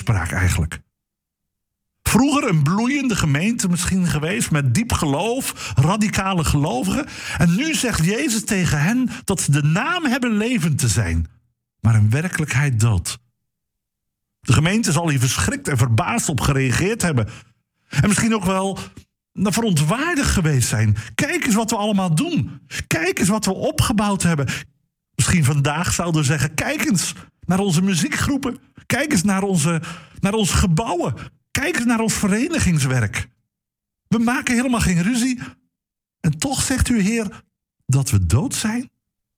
toespraak eigenlijk. Vroeger een bloeiende gemeente misschien geweest met diep geloof, radicale gelovigen. En nu zegt Jezus tegen hen dat ze de naam hebben levend te zijn, maar in werkelijkheid dood. De gemeente zal hier verschrikt en verbaasd op gereageerd hebben. En misschien ook wel verontwaardigd geweest zijn. Kijk eens wat we allemaal doen. Kijk eens wat we opgebouwd hebben. Misschien vandaag zouden we zeggen, kijk eens naar onze muziekgroepen. Kijk eens naar onze gebouwen. Kijk eens naar ons verenigingswerk. We maken helemaal geen ruzie. En toch zegt u, Heer, dat we dood zijn?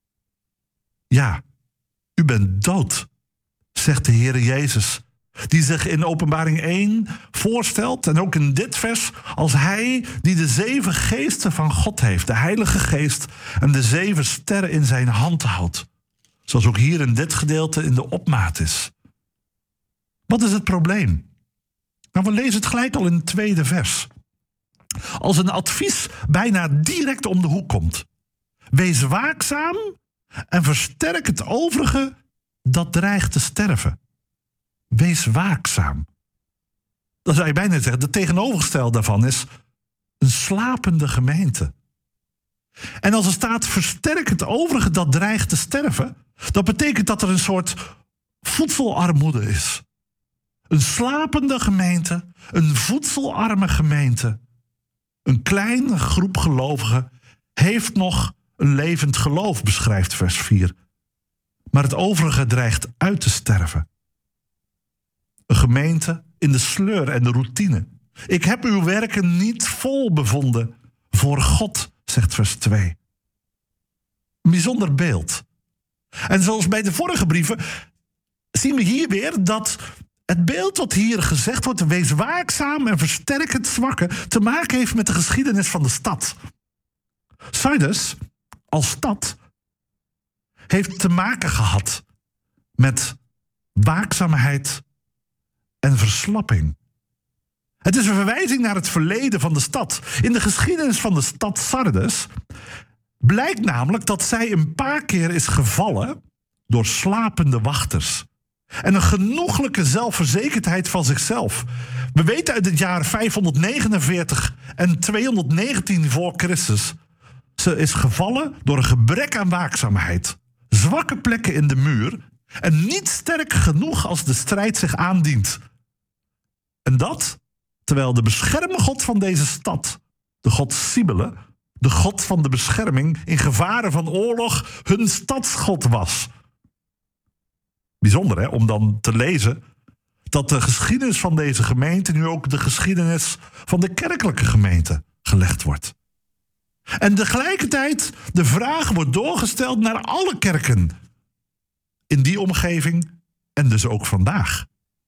Ja, u bent dood, zegt de Heer Jezus, die zich in Openbaring 1 voorstelt, en ook in dit vers, als hij die de 7 geesten van God heeft, de Heilige Geest, en de 7 sterren in zijn hand houdt. Zoals ook hier in dit gedeelte in de opmaat is. Wat is het probleem? Nou, we lezen het gelijk al in het 2e vers. Als een advies bijna direct om de hoek komt. Wees waakzaam en versterk het overige dat dreigt te sterven. Wees waakzaam. Dan zou je bijna zeggen, de tegenovergestelde daarvan is een slapende gemeente. En als er staat, versterk het overige dat dreigt te sterven, dat betekent dat er een soort voedselarmoede is. Een slapende gemeente, een voedselarme gemeente. Een kleine groep gelovigen heeft nog een levend geloof, beschrijft vers 4. Maar het overige dreigt uit te sterven. Een gemeente in de sleur en de routine. Ik heb uw werken niet vol bevonden voor God, zegt vers 2. Een bijzonder beeld. En zoals bij de vorige brieven zien we hier weer dat het beeld wat hier gezegd wordt, wees waakzaam en versterk het zwakke, te maken heeft met de geschiedenis van de stad. Sardes, als stad, heeft te maken gehad met waakzaamheid en verslapping. Het is een verwijzing naar het verleden van de stad. In de geschiedenis van de stad Sardes blijkt namelijk dat zij een paar keer is gevallen door slapende wachters. En een genoeglijke zelfverzekerdheid van zichzelf. We weten uit het jaar 549 en 219 voor Christus. Ze is gevallen door een gebrek aan waakzaamheid. Zwakke plekken in de muur. En niet sterk genoeg als de strijd zich aandient. En dat terwijl de beschermgod van deze stad, de god Cybele, de god van de bescherming in gevaren van oorlog, hun stadsgod was. Bijzonder, hè, om dan te lezen dat de geschiedenis van deze gemeente nu ook de geschiedenis van de kerkelijke gemeente gelegd wordt. En tegelijkertijd de vraag wordt doorgesteld naar alle kerken in die omgeving en dus ook vandaag.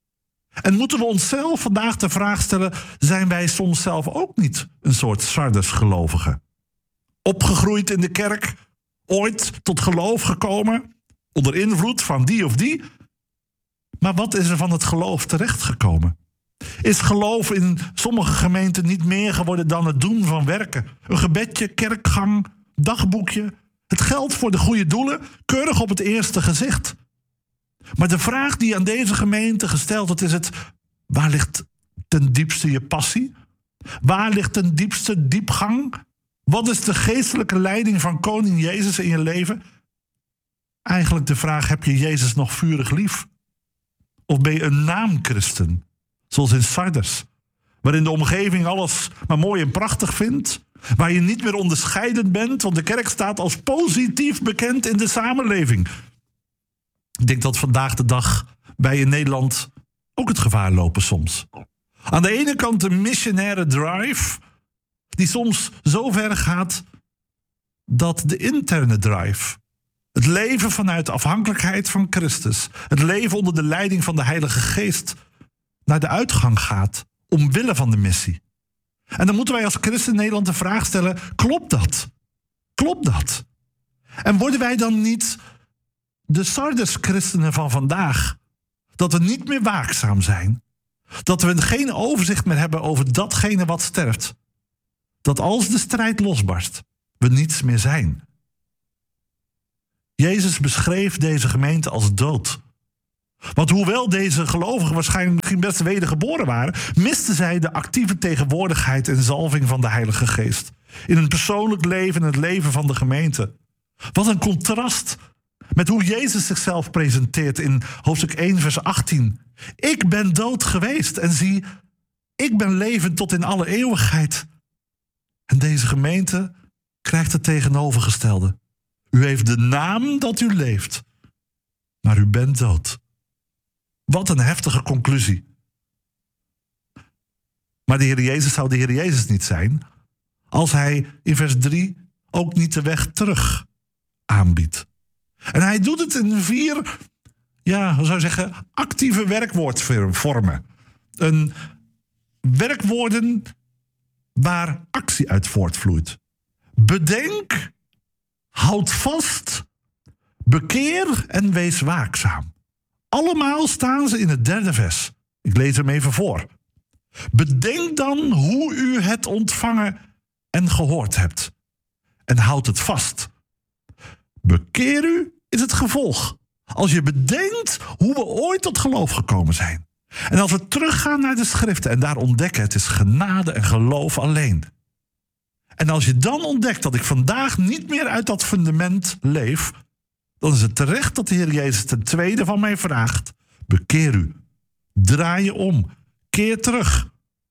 En moeten we onszelf vandaag de vraag stellen, zijn wij soms zelf ook niet een soort Sardes-gelovigen? Opgegroeid in de kerk, ooit tot geloof gekomen, onder invloed van die of die. Maar wat is er van het geloof terechtgekomen? Is geloof in sommige gemeenten niet meer geworden dan het doen van werken? Een gebedje, kerkgang, dagboekje, het geld voor de goede doelen, keurig op het eerste gezicht. Maar de vraag die aan deze gemeente gesteld wordt is waar ligt ten diepste je passie? Waar ligt ten diepste diepgang? Wat is de geestelijke leiding van koning Jezus in je leven? Eigenlijk de vraag, heb je Jezus nog vurig lief? Of ben je een naamchristen, zoals in Sardes, waarin de omgeving alles maar mooi en prachtig vindt, waar je niet meer onderscheidend bent, want de kerk staat als positief bekend in de samenleving. Ik denk dat vandaag de dag wij in Nederland ook het gevaar lopen soms. Aan de ene kant een missionaire drive, die soms zo ver gaat dat de interne drive, het leven vanuit afhankelijkheid van Christus, het leven onder de leiding van de Heilige Geest, naar de uitgang gaat, omwille van de missie. En dan moeten wij als christen in Nederland de vraag stellen, klopt dat? Klopt dat? En worden wij dan niet de Sardes-christenen van vandaag, dat we niet meer waakzaam zijn, dat we geen overzicht meer hebben over datgene wat sterft, dat als de strijd losbarst, we niets meer zijn? Jezus beschreef deze gemeente als dood. Want hoewel deze gelovigen waarschijnlijk misschien best wedergeboren waren, misten zij de actieve tegenwoordigheid en zalving van de Heilige Geest. In hun persoonlijk leven en het leven van de gemeente. Wat een contrast met hoe Jezus zichzelf presenteert in hoofdstuk 1 vers 18. Ik ben dood geweest en zie, ik ben levend tot in alle eeuwigheid. En deze gemeente krijgt het tegenovergestelde. U heeft de naam dat u leeft, maar u bent dood. Wat een heftige conclusie. Maar de Heer Jezus zou de Heer Jezus niet zijn als hij in vers 3 ook niet de weg terug aanbiedt. En hij doet het in 4, hoe zou je zeggen, actieve werkwoordvormen. Een werkwoorden waar actie uit voortvloeit. Bedenk, houd vast, bekeer en wees waakzaam. Allemaal staan ze in het 3e vers. Ik lees hem even voor. Bedenk dan hoe u het ontvangen en gehoord hebt. En houd het vast. Bekeer u is het gevolg. Als je bedenkt hoe we ooit tot geloof gekomen zijn. En als we teruggaan naar de schriften en daar ontdekken, het is genade en geloof alleen. En als je dan ontdekt dat ik vandaag niet meer uit dat fundament leef, dan is het terecht dat de Heer Jezus ten tweede van mij vraagt: bekeer u, draai je om, keer terug.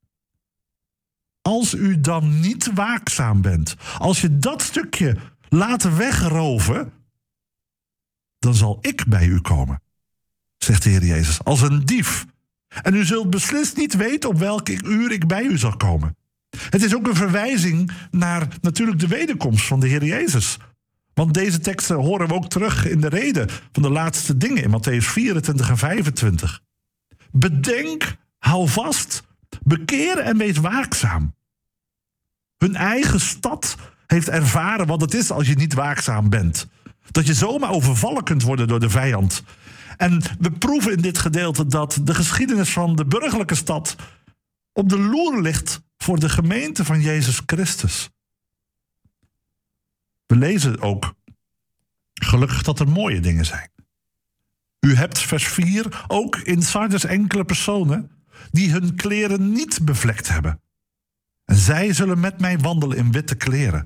Als u dan niet waakzaam bent, als je dat stukje laat wegroven, dan zal ik bij u komen, zegt de Heer Jezus, als een dief. En u zult beslist niet weten op welk uur ik bij u zal komen. Het is ook een verwijzing naar natuurlijk de wederkomst van de Heer Jezus. Want deze teksten horen we ook terug in de reden van de laatste dingen in Mattheüs 24 en 25. Bedenk, hou vast, bekeer en wees waakzaam. Hun eigen stad heeft ervaren wat het is als je niet waakzaam bent. Dat je zomaar overvallen kunt worden door de vijand. En we proeven in dit gedeelte dat de geschiedenis van de burgerlijke stad op de loer ligt voor de gemeente van Jezus Christus. We lezen ook gelukkig dat er mooie dingen zijn. U hebt, vers 4, ook in Sardes enkele personen die hun kleren niet bevlekt hebben. En zij zullen met mij wandelen in witte kleren.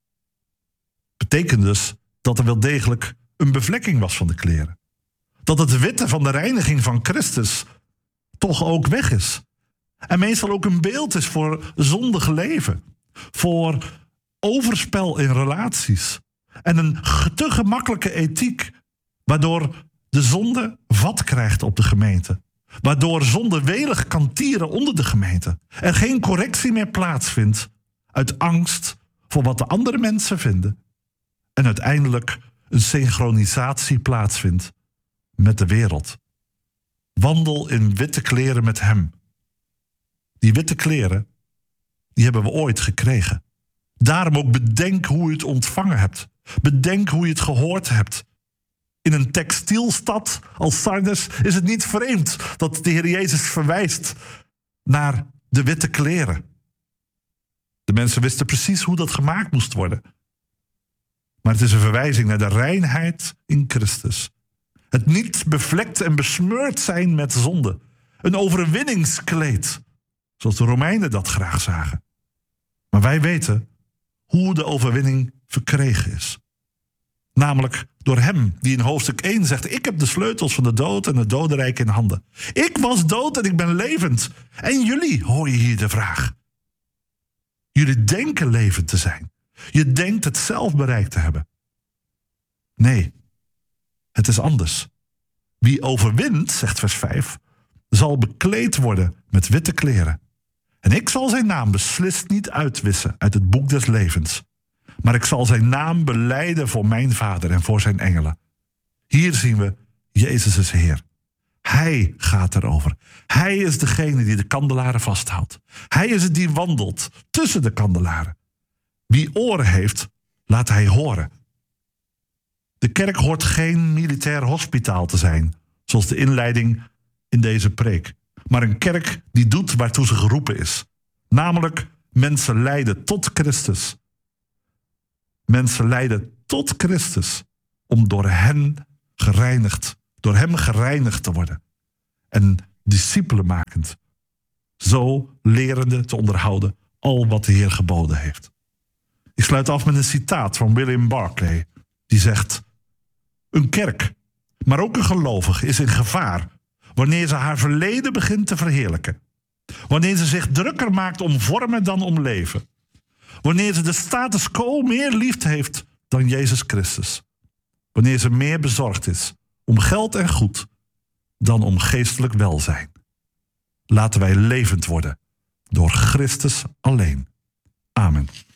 Betekent dus dat er wel degelijk een bevlekking was van de kleren. Dat het witte van de reiniging van Christus toch ook weg is. En meestal ook een beeld is voor zondig leven. Voor overspel in relaties. En een te gemakkelijke ethiek, waardoor de zonde vat krijgt op de gemeente. Waardoor zonde welig kan tieren onder de gemeente. Er geen correctie meer plaatsvindt uit angst voor wat de andere mensen vinden. En uiteindelijk een synchronisatie plaatsvindt met de wereld. Wandel in witte kleren met hem. Die witte kleren, die hebben we ooit gekregen. Daarom ook bedenk hoe u het ontvangen hebt. Bedenk hoe je het gehoord hebt. In een textielstad als Sardes is het niet vreemd dat de Heer Jezus verwijst naar de witte kleren. De mensen wisten precies hoe dat gemaakt moest worden. Maar het is een verwijzing naar de reinheid in Christus. Het niet bevlekt en besmeurd zijn met zonde. Een overwinningskleed, zoals de Romeinen dat graag zagen. Maar wij weten hoe de overwinning verkregen is. Namelijk door hem die in hoofdstuk 1 zegt: ik heb de sleutels van de dood en het dodenrijk in handen. Ik was dood en ik ben levend. En jullie, hoor je hier de vraag. Jullie denken levend te zijn. Je denkt het zelf bereikt te hebben. Nee, het is anders. Wie overwint, zegt vers 5, zal bekleed worden met witte kleren. En ik zal zijn naam beslist niet uitwissen uit het boek des levens. Maar ik zal zijn naam belijden voor mijn Vader en voor zijn engelen. Hier zien we, Jezus is Heer. Hij gaat erover. Hij is degene die de kandelaren vasthoudt. Hij is het die wandelt tussen de kandelaren. Wie oren heeft, laat hij horen. De kerk hoort geen militair hospitaal te zijn, zoals de inleiding in deze preek. Maar een kerk die doet waartoe ze geroepen is. Namelijk mensen leiden tot Christus. Mensen leiden tot Christus om door hen gereinigd door hem gereinigd te worden. En discipelen makend. Zo lerende te onderhouden al wat de Heer geboden heeft. Ik sluit af met een citaat van William Barclay. Die zegt: een kerk, maar ook een gelovige, is in gevaar wanneer ze haar verleden begint te verheerlijken. Wanneer ze zich drukker maakt om vormen dan om leven. Wanneer ze de status quo meer lief heeft dan Jezus Christus. Wanneer ze meer bezorgd is om geld en goed dan om geestelijk welzijn. Laten wij levend worden door Christus alleen. Amen.